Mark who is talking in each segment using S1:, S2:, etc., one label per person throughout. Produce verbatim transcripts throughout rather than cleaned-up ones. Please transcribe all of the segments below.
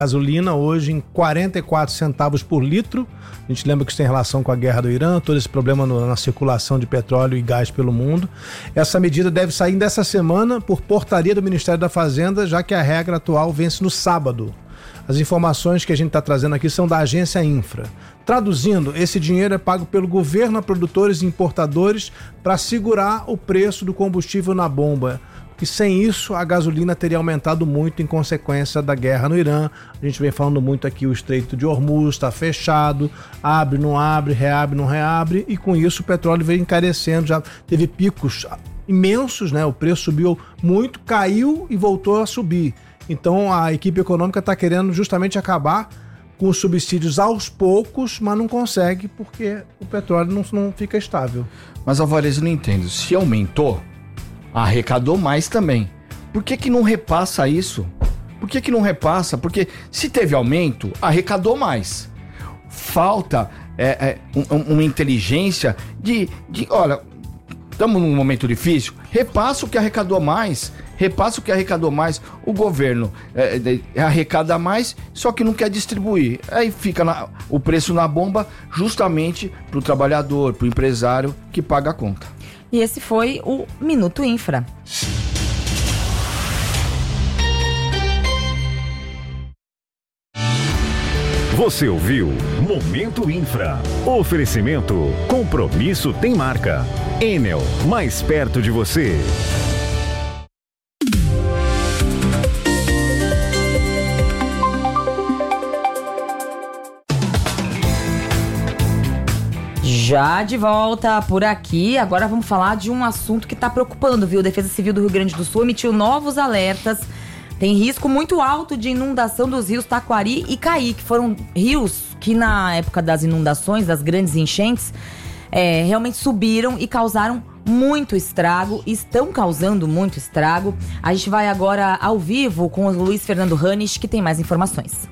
S1: gasolina hoje em quarenta e quatro centavos por litro. A gente lembra que isso tem relação com a guerra do Irã, todo esse problema no, na circulação de petróleo e gás pelo mundo. Essa medida deve sair dessa semana por portaria do Ministério da Fazenda, já que a regra atual vence no sábado. As informações que a gente está trazendo aqui são da agência Infra. Traduzindo, esse dinheiro é pago pelo governo a produtores e importadores para segurar o preço do combustível na bomba. E sem isso, a gasolina teria aumentado muito em consequência da guerra no Irã. A gente vem falando muito aqui, o Estreito de Hormuz está fechado, abre, não abre, reabre, não reabre, e com isso o petróleo veio encarecendo, já teve picos imensos, né? O preço subiu muito, caiu e voltou a subir. Então a equipe econômica está querendo justamente acabar com os subsídios aos poucos, mas não consegue porque o petróleo não, não fica estável.
S2: Mas, Alvarez, eu não entendo. Se aumentou, arrecadou mais também. Por que que não repassa isso? Por que que não repassa? Porque se teve aumento, arrecadou mais. Falta é, é, um, uma inteligência de, de... Olha, estamos num momento difícil, repassa o que arrecadou mais. Repassa o que arrecadou mais. O governo é, é, arrecada mais, só que não quer distribuir. Aí fica na, o preço na bomba justamente para o trabalhador, para o empresário que paga a conta.
S3: E esse foi o Minuto Infra.
S4: Você ouviu Momento Infra. Oferecimento. Compromisso tem marca. Enel, mais perto de você.
S3: Já de volta por aqui, agora vamos falar de um assunto que está preocupando, viu? A Defesa Civil do Rio Grande do Sul emitiu novos alertas. Tem risco muito alto de inundação dos rios Taquari e Caí, que foram rios que na época das inundações, das grandes enchentes, é, realmente subiram e causaram muito estrago, estão causando muito estrago. A gente vai agora ao vivo com o Luiz Fernando Hannes, que tem mais informações.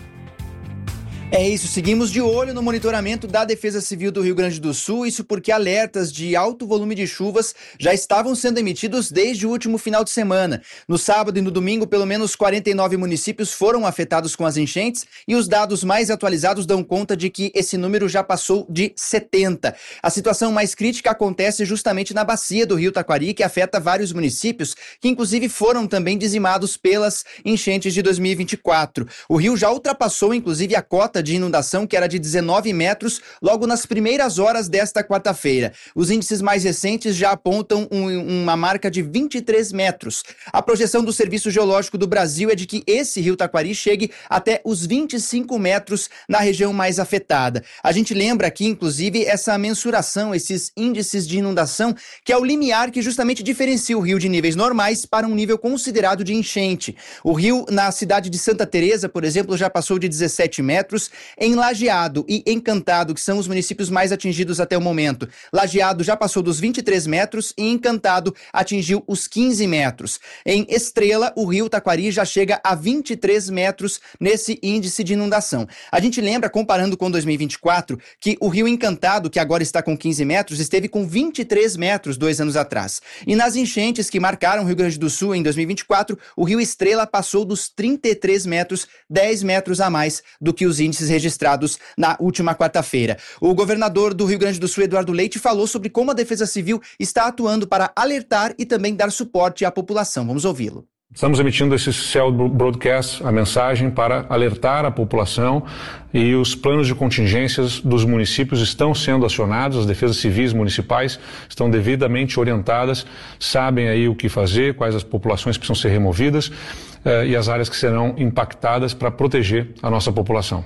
S5: É isso, seguimos de olho no monitoramento da Defesa Civil do Rio Grande do Sul, isso porque alertas de alto volume de chuvas já estavam sendo emitidos desde o último final de semana. No sábado e no domingo, pelo menos quarenta e nove municípios foram afetados com as enchentes e os dados mais atualizados dão conta de que esse número já passou de setenta. A situação mais crítica acontece justamente na bacia do Rio Taquari, que afeta vários municípios, que inclusive foram também dizimados pelas enchentes de dois mil e vinte e quatro. O rio já ultrapassou inclusive a cota de inundação, que era de dezenove metros, logo nas primeiras horas desta quarta-feira. Os índices mais recentes já apontam um, uma marca de vinte e três metros. A projeção do Serviço Geológico do Brasil é de que esse rio Taquari chegue até os vinte e cinco metros na região mais afetada. A gente lembra aqui, inclusive, essa mensuração, esses índices de inundação, que é o limiar que justamente diferencia o rio de níveis normais para um nível considerado de enchente. O rio, na cidade de Santa Teresa, por exemplo, já passou de dezessete metros. Em Lajeado e Encantado, que são os municípios mais atingidos até o momento, Lajeado já passou dos vinte e três metros e Encantado atingiu os quinze metros. Em Estrela, o rio Taquari já chega a vinte e três metros nesse índice de inundação. A gente lembra, comparando com dois mil e vinte e quatro, que o rio Encantado, que agora está com quinze metros, esteve com vinte e três metros dois anos atrás. E nas enchentes que marcaram o Rio Grande do Sul em dois mil e vinte e quatro, o rio Estrela passou dos trinta e três metros, dez metros a mais do que os índices registrados na última quarta-feira. O governador do Rio Grande do Sul, Eduardo Leite, falou sobre como a Defesa Civil está atuando para alertar e também dar suporte à população. Vamos ouvi-lo.
S6: Estamos emitindo esse Cell Broadcast, a mensagem para alertar a população, e os planos de contingências dos municípios estão sendo acionados, as defesas civis municipais estão devidamente orientadas, sabem aí o que fazer, quais as populações precisam ser removidas eh, e as áreas que serão impactadas para proteger a nossa população.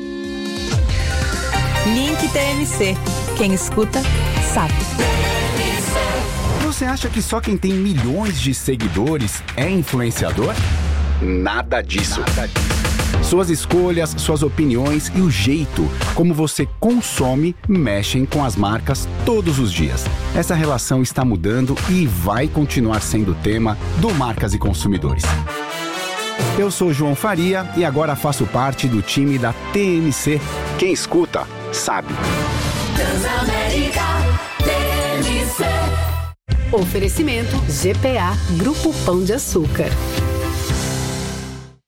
S3: Link T M C. Quem escuta, sabe.
S7: Você acha que só quem tem milhões de seguidores é influenciador? Nada disso. Nada disso. Suas escolhas, suas opiniões e o jeito como você consome mexem com as marcas todos os dias. Essa relação está mudando e vai continuar sendo tema do Marcas e Consumidores. Eu sou João Faria e agora faço parte do time da T M C. Quem escuta, sabe.
S8: Transamérica T M C. Oferecimento G P A Grupo Pão de Açúcar.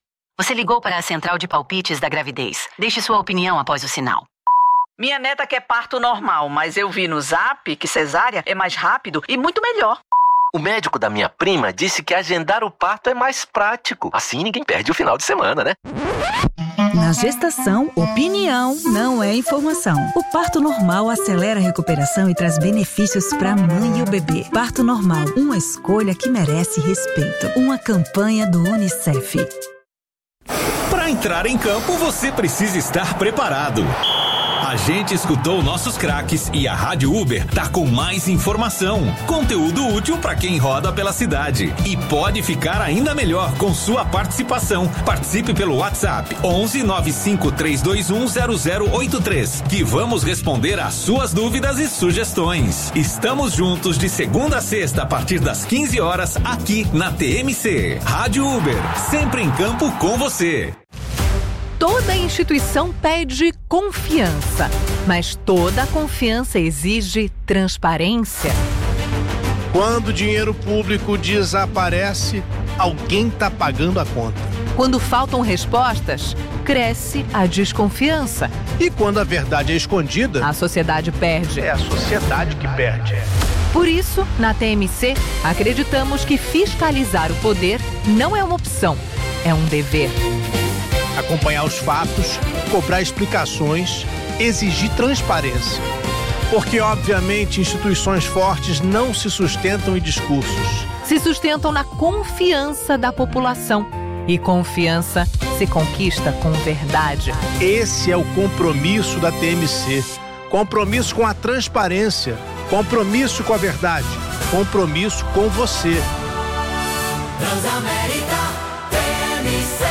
S9: Você ligou para a central de palpites da gravidez. Deixe sua opinião após o sinal.
S10: Minha neta quer parto normal, mas eu vi no Zap que cesárea é mais rápido e muito melhor.
S11: O médico da minha prima disse que agendar o parto é mais prático. Assim ninguém perde o final de semana, né?
S12: Na gestação, opinião não é informação. O parto normal acelera a recuperação e traz benefícios para a mãe e o bebê. Parto normal, uma escolha que merece respeito. Uma campanha do Unicef.
S13: Para entrar em campo, você precisa estar preparado. A gente escutou nossos craques e a Rádio Uber tá com mais informação, conteúdo útil para quem roda pela cidade. E pode ficar ainda melhor com sua participação. Participe pelo WhatsApp onze nove cinco três dois um zero zero oito três, que vamos responder às suas dúvidas e sugestões. Estamos juntos de segunda a sexta a partir das quinze horas aqui na T M C. Rádio Uber, sempre em campo com você.
S14: Toda instituição pede confiança, mas toda confiança exige transparência.
S1: Quando o dinheiro público desaparece, alguém está pagando a conta.
S14: Quando faltam respostas, cresce a desconfiança.
S1: E quando a verdade é escondida,
S14: a sociedade perde.
S1: É a sociedade que perde.
S14: Por isso, na T M C, acreditamos que fiscalizar o poder não é uma opção, é um dever.
S1: Acompanhar os fatos, cobrar explicações, exigir transparência. Porque, obviamente, instituições fortes não se sustentam em discursos.
S14: Se sustentam na confiança da população. E confiança se conquista com verdade.
S1: Esse é o compromisso da T M C. Compromisso com a transparência. Compromisso com a verdade. Compromisso com você.
S8: Transamérica T M C.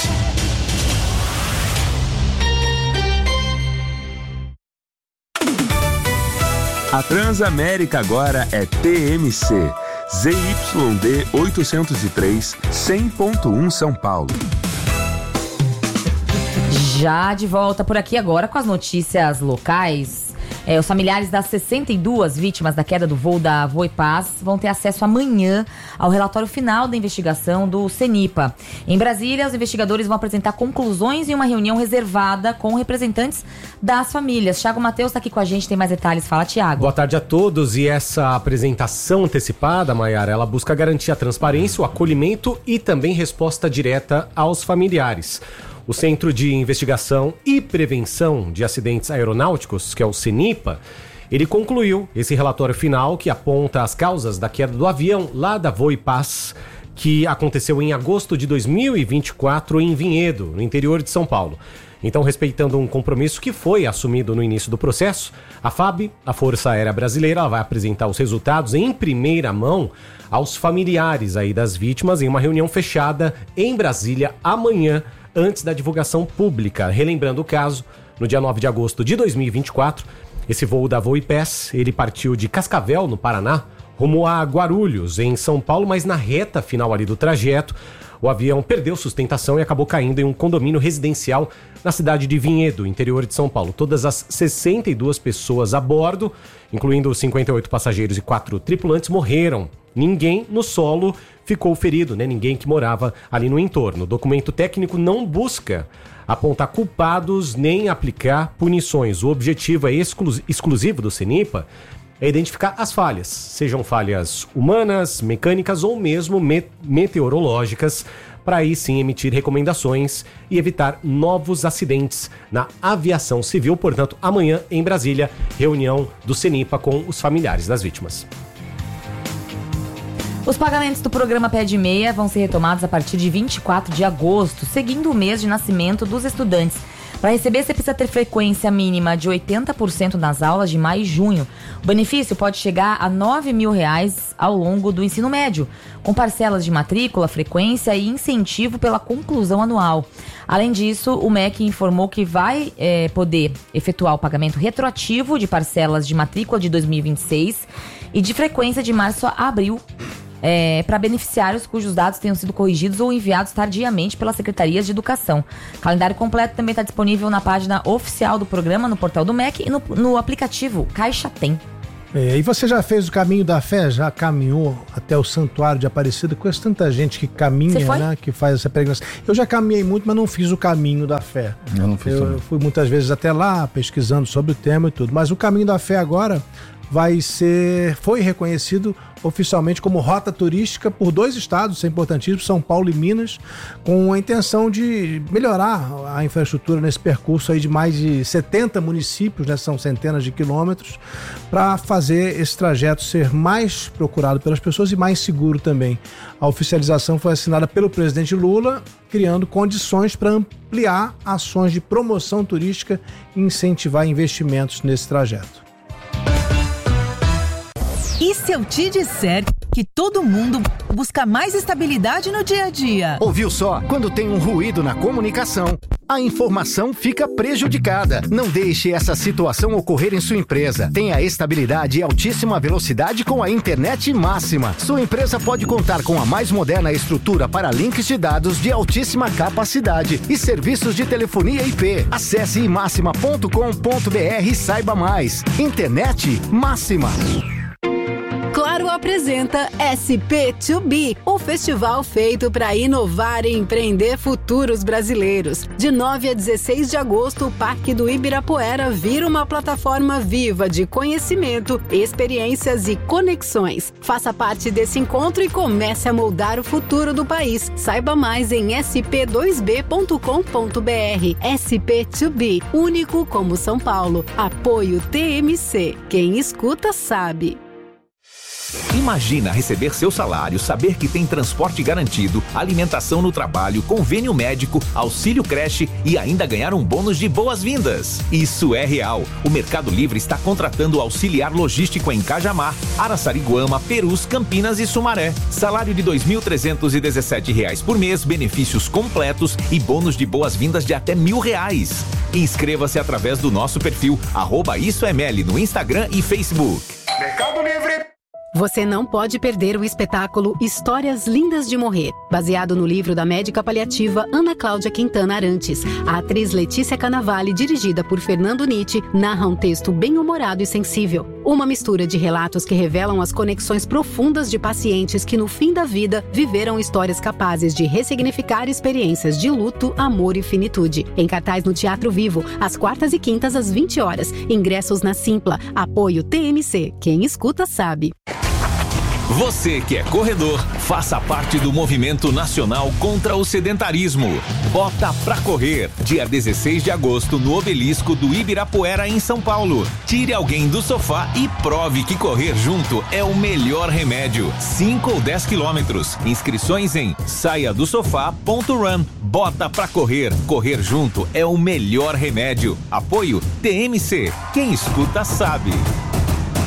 S15: A Transamérica agora é T M C, Z Y D oitocentos e três, cem ponto um São Paulo.
S3: Já de volta por aqui agora com as notícias locais. É, os familiares das sessenta e duas vítimas da queda do voo da Voipaz vão ter acesso amanhã ao relatório final da investigação do CENIPA. Em Brasília, os investigadores vão apresentar conclusões em uma reunião reservada com representantes das famílias. Thiago Matheus está aqui com a gente, tem mais detalhes. Fala, Thiago.
S16: Boa tarde a todos. E essa apresentação antecipada, Maiara, ela busca garantir a transparência, o acolhimento e também resposta direta aos familiares. O Centro de Investigação e Prevenção de Acidentes Aeronáuticos, que é o CENIPA, ele concluiu esse relatório final que aponta as causas da queda do avião lá da Voipaz, que aconteceu em agosto de dois mil e vinte e quatro em Vinhedo, no interior de São Paulo. Então, respeitando um compromisso que foi assumido no início do processo, a F A B, a Força Aérea Brasileira, ela vai apresentar os resultados em primeira mão aos familiares aí das vítimas em uma reunião fechada em Brasília amanhã, antes da divulgação pública. Relembrando o caso, no dia nove de agosto de dois mil e vinte e quatro, esse voo da Voipaz, ele partiu de Cascavel, no Paraná, rumo a Guarulhos, em São Paulo, mas na reta final ali do trajeto, o avião perdeu sustentação e acabou caindo em um condomínio residencial na cidade de Vinhedo, interior de São Paulo. Todas as sessenta e duas pessoas a bordo, incluindo cinquenta e oito passageiros e quatro tripulantes, morreram. Ninguém no solo ficou ferido, né? Ninguém que morava ali no entorno. O documento técnico não busca apontar culpados nem aplicar punições. O objetivo é exclu- exclusivo do CENIPA é identificar as falhas, sejam falhas humanas, mecânicas ou mesmo me- meteorológicas, para aí sim emitir recomendações e evitar novos acidentes na aviação civil. Portanto, amanhã em Brasília, reunião do CENIPA com os familiares das vítimas.
S3: Os pagamentos do programa Pé de Meia vão ser retomados a partir de vinte e quatro de agosto, seguindo o mês de nascimento dos estudantes. Para receber, você precisa ter frequência mínima de oitenta por cento nas aulas de maio e junho. O benefício pode chegar a nove mil reais ao longo do ensino médio, com parcelas de matrícula, frequência e incentivo pela conclusão anual. Além disso, o M E C informou que vai é, poder efetuar o pagamento retroativo de parcelas de matrícula de dois mil e vinte e seis e de frequência de março a abril, É, para beneficiários cujos dados tenham sido corrigidos ou enviados tardiamente pelas secretarias de educação. O calendário completo também está disponível na página oficial do programa, no portal do M E C e no, no aplicativo Caixa Tem.
S1: É, e você já fez o caminho da fé? Já caminhou até o Santuário de Aparecida? Conheço tanta gente que caminha, né? Que faz essa peregrinação. Eu já caminhei muito, mas não fiz o caminho da fé.
S2: Eu não fiz
S1: Eu, eu fui muitas vezes até lá, pesquisando sobre o tema e tudo. Mas o caminho da fé agora vai ser, foi reconhecido oficialmente como rota turística por dois estados, isso é importantíssimo, São Paulo e Minas, com a intenção de melhorar a infraestrutura nesse percurso aí de mais de setenta municípios, né, são centenas de quilômetros, para fazer esse trajeto ser mais procurado pelas pessoas e mais seguro também. A oficialização foi assinada pelo presidente Lula, criando condições para ampliar ações de promoção turística e incentivar investimentos nesse trajeto.
S12: E se eu te disser que todo mundo busca mais estabilidade no dia a dia?
S17: Ouviu só? Quando tem um ruído na comunicação, a informação fica prejudicada. Não deixe essa situação ocorrer em sua empresa. Tenha estabilidade e altíssima velocidade com a internet máxima. Sua empresa pode contar com a mais moderna estrutura para links de dados de altíssima capacidade e serviços de telefonia I P. Acesse imáxima ponto com ponto b r e saiba mais. Internet máxima.
S18: Claro apresenta S P dois B, o festival feito para inovar e empreender futuros brasileiros. De nove a dezesseis de agosto, o Parque do Ibirapuera vira uma plataforma viva de conhecimento, experiências e conexões. Faça parte desse encontro e comece a moldar o futuro do país. Saiba mais em s p dois b ponto com ponto b r. S P dois B, único como São Paulo. Apoio T M C. Quem escuta sabe.
S19: Imagina receber seu salário, saber que tem transporte garantido, alimentação no trabalho, convênio médico, auxílio creche e ainda ganhar um bônus de boas-vindas. Isso é real. O Mercado Livre está contratando auxiliar logístico em Cajamar, Araçariguama, Perus, Campinas e Sumaré. Salário de dois mil trezentos e dezessete reais por mês, benefícios completos e bônus de boas-vindas de até mil reais. Inscreva-se através do nosso perfil arroba Isso é Meli no Instagram e Facebook.
S18: Mercado Livre. Você não pode perder o espetáculo Histórias Lindas de Morrer, baseado no livro da médica paliativa Ana Cláudia Quintana Arantes. A atriz Letícia Cannavale, dirigida por Fernando Nietzsche, narra um texto bem-humorado e sensível. Uma mistura de relatos que revelam as conexões profundas de pacientes que, no fim da vida, viveram histórias capazes de ressignificar experiências de luto, amor e finitude. Em cartaz no Teatro Vivo, às quartas e quintas às vinte horas. Ingressos na Simpla. Apoio T M C. Quem escuta sabe.
S13: Você que é corredor, faça parte do movimento nacional contra o sedentarismo. Bota pra correr, dia dezesseis de agosto no Obelisco do Ibirapuera em São Paulo. Tire alguém do sofá e prove que correr junto é o melhor remédio. cinco ou dez quilômetros. Inscrições em saia do sofá ponto run. Bota pra correr, correr junto é o melhor remédio. Apoio T M C. Quem escuta sabe.